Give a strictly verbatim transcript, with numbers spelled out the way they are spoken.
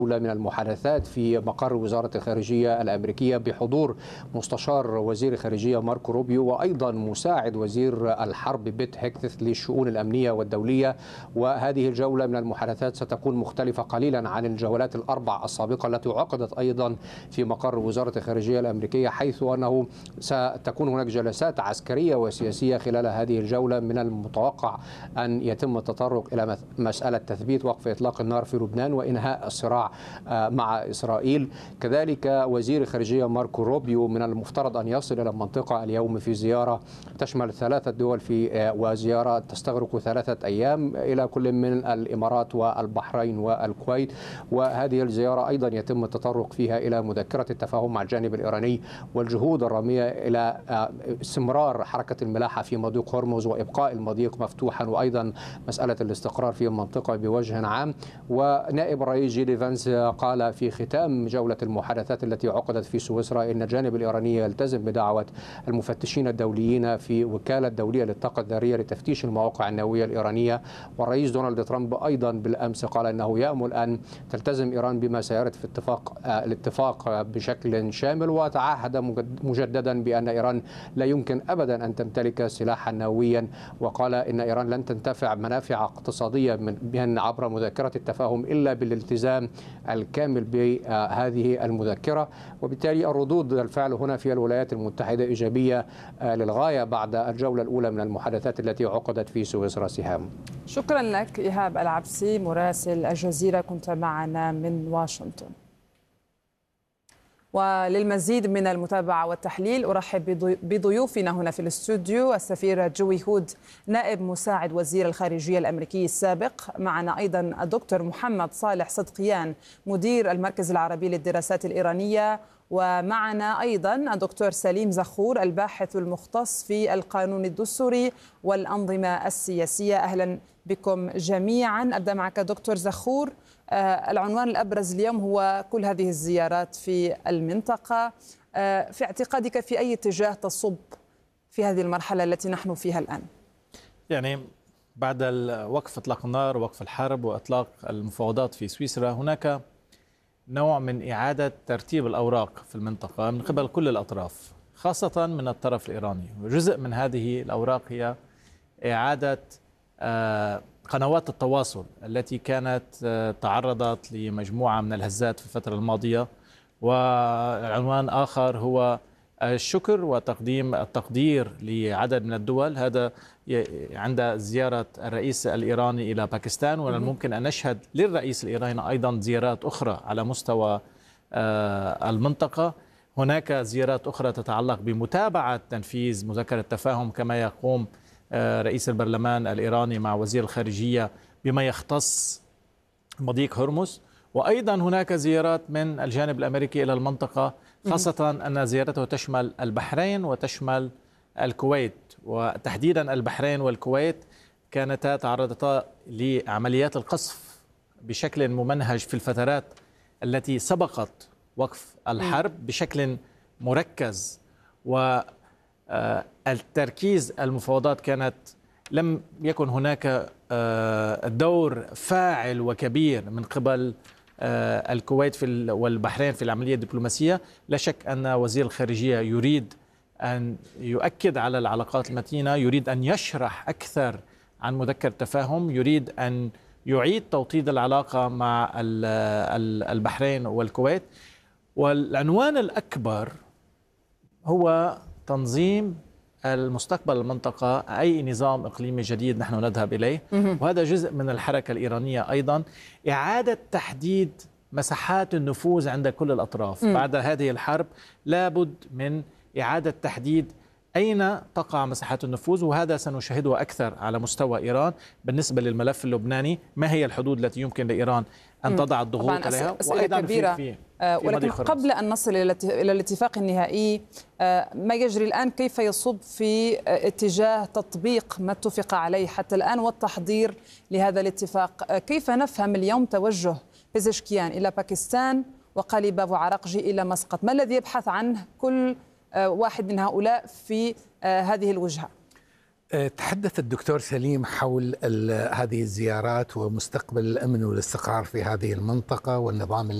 من المحادثات في مقر وزارة الخارجية الأمريكية بحضور مستشار وزير الخارجية ماركو روبيو وأيضا مساعد وزير الحرب بيت هيكث للشؤون الأمنية والدولية. وهذه الجولة من المحادثات ستكون مختلفة قليلا عن الجولات الأربع السابقة التي عقدت أيضا في مقر وزارة الخارجية الأمريكية، حيث أنه ستكون هناك جلسات عسكرية وسياسية خلال هذه الجولة. من المتوقع أن يتم التطرق إلى مسألة تثبيت وقف إطلاق النار في لبنان وإنهاء الصراع مع إسرائيل. كذلك وزير الخارجية ماركو روبيو من المفترض أن يصل إلى المنطقة اليوم في زيارة تشمل ثلاثة دول في وزيارة تستغرق ثلاثة أيام إلى كل من الإمارات والبحرين والكويت. وهذه الزيارة أيضا يتم التطرق فيها إلى مذكرة التفاهم مع الجانب الإيراني والجهود الرامية إلى استمرار حركة الملاحة في مضيق هرمز وإبقاء المضيق مفتوحا، وأيضا مسألة الاستقرار في المنطقة بوجه عام. ونائب الرئيس جيدي فانس قال في ختام جولة المحادثات التي عقدت في سويسرا إن الجانب الإيراني يلتزم بدعوة المفتشين الدوليين في وكالة دولية للطاقة الذرية لتفتيش المواقع النووية الإيرانية. والرئيس دونالد ترامب أيضا بالأمس قال أنه يأمل أن تلتزم إيران بما سيرد في اتفاق الاتفاق بشكل شامل، وتعهد مجددا بأن إيران لا يمكن أبدا أن تمتلك سلاحا نوويا، وقال إن إيران لن تنتفع منافع اقتصادية من عبر مذكرة التفاهم إلا بالالتزام الكامل بهذه المذكرة. وبالتالي الردود الفعل هنا في الولايات المتحدة إيجابية للغاية بعد الجولة الأولى من المحادثات التي عقدت في سويسرا. سهام، شكرا لك إيهاب العبسي مراسل الجزيرة، كنت معنا من واشنطن. وللمزيد من المتابعة والتحليل أرحب بضيوفنا هنا في الاستوديو السفير جوي هود نائب مساعد وزير الخارجية الأمريكي السابق، معنا أيضا الدكتور محمد صالح صدقيان مدير المركز العربي للدراسات الإيرانية، ومعنا أيضا الدكتور سليم زخور الباحث المختص في القانون الدستوري والأنظمة السياسية. أهلا بكم جميعا. أبدأ معك دكتور زخور. العنوان الأبرز اليوم هو كل هذه الزيارات في المنطقة، في اعتقادك في أي اتجاه تصب في هذه المرحلة التي نحن فيها الآن؟ يعني بعد وقف إطلاق النار ووقف الحرب وإطلاق المفاوضات في سويسرا، هناك نوع من إعادة ترتيب الأوراق في المنطقة من قبل كل الأطراف، خاصة من الطرف الإيراني. وجزء من هذه الأوراق هي إعادة قنوات التواصل التي كانت تعرضت لمجموعة من الهزات في الفترة الماضية. وعنوان آخر هو الشكر وتقديم التقدير لعدد من الدول، هذا عند زيارة الرئيس الإيراني إلى باكستان. ومن الممكن أن نشهد للرئيس الإيراني أيضا زيارات أخرى على مستوى المنطقة. هناك زيارات أخرى تتعلق بمتابعة تنفيذ مذكرة التفاهم، كما يقوم رئيس البرلمان الإيراني مع وزير الخارجية بما يختص مضيق هرمز. وأيضا هناك زيارات من الجانب الأمريكي إلى المنطقة، خاصة أن زيارته تشمل البحرين وتشمل الكويت، وتحديدا البحرين والكويت كانتا تعرضتا لعمليات القصف بشكل ممنهج في الفترات التي سبقت وقف الحرب بشكل مركز. و التركيز المفاوضات كانت لم يكن هناك دور فاعل وكبير من قبل الكويت والبحرين في العملية الدبلوماسية. لا شك أن وزير الخارجية يريد أن يؤكد على العلاقات المتينة، يريد أن يشرح أكثر عن مذكر التفاهم، يريد أن يعيد توطيد العلاقة مع البحرين والكويت. والعنوان الأكبر هو تنظيم المستقبل المنطقة، أي نظام إقليمي جديد نحن نذهب إليه. وهذا جزء من الحركة الإيرانية أيضا، إعادة تحديد مساحات النفوذ عند كل الأطراف. م. بعد هذه الحرب لابد من إعادة تحديد أين تقع مساحات النفوذ، وهذا سنشاهده أكثر على مستوى إيران. بالنسبة للملف اللبناني، ما هي الحدود التي يمكن لإيران أن تضع الضغوط عليها؟ وأيضا كبيرة في, في, في ولكن قبل أن نصل إلى الاتفاق النهائي، ما يجري الآن كيف يصب في اتجاه تطبيق ما اتفق عليه حتى الآن والتحضير لهذا الاتفاق؟ كيف نفهم اليوم توجه بيزشكيان إلى باكستان وقاليباف وعراقجي إلى مسقط؟ ما الذي يبحث عنه كل واحد من هؤلاء في هذه الوجهة؟ تحدث الدكتور سليم حول هذه الزيارات ومستقبل الأمن والاستقرار في هذه المنطقة والنظام